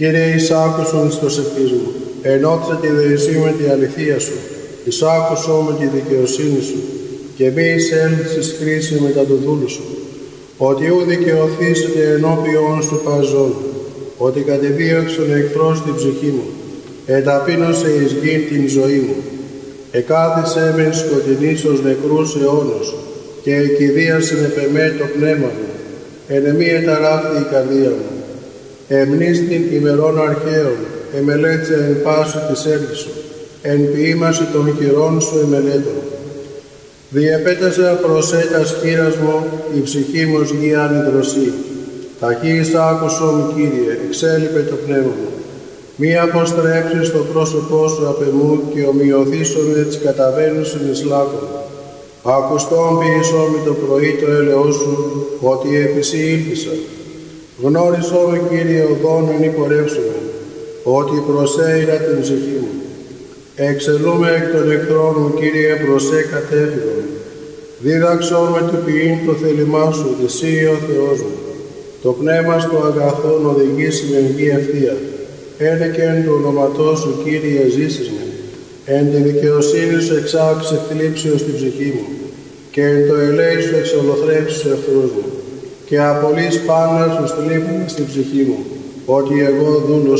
Κύριε, εισάκουσον εις προσευχής μου, ενώτισα τη δεησή με τη αληθεία σου, εισάκουσον με τη δικαιοσύνη σου, και μη εισέλθεις κρίση μετά του δούλου σου, ότι ου δικαιωθήσετε ενώπιον σου παζών, ότι κατεδίωξον εχθρός την ψυχή μου, εταπείνωσε εις γην την ζωή μου, εκάθισε με σκοτεινής ως νεκρούς αιώνος, και εκηδίασε επεμέ το πνεύμα μου, εν εμή εταράχθη η καρδία μου. Εμνίστην ημερών αρχαίων, εμελέτησε εν πάσου της έλης σου, εν ποίημαση των χειρών σου εμελέτων. Διεπέτασα προσέτας χείρας μου, η ψυχή μου ως γη δροσή. Ταχύς άκουσο μου, Κύριε, εξέλιπε το πνεύμα μου. Μη αποστρέψεις το πρόσωπό σου απ' εμού και ομοιωθήσον με τις καταβαίνουσιν εις λάκκον. Ακουστόν ποιησό με το πρωί το έλεος σου, ότι επί σοι ήλπισα. Γνώρισό με, Κύριε, οδόν εν υπορεύσουμε, ότι προσέειρα την ψυχή μου. Εξελούμε εκ των εχθρών μου, Κύριε, προσέ κατέφυγον. Δίδαξόν με του ποιήν το θέλημά σου, ότι εσύ ο Θεός μου. Το πνεύμα στο αγαθόν οδηγήσει με γη ευθεία. Ένε και εν του ονοματός σου, Κύριε, ζήσεις με. Εν τη δικαιοσύνη σου εξάξε θλίψεως την ψυχή μου, και εν το ελέη σου εξολοθρέψεις τους εχθρούς μου, και απολύς πάντα στους θλίπους στην ψυχή μου, ότι εγώ δούλος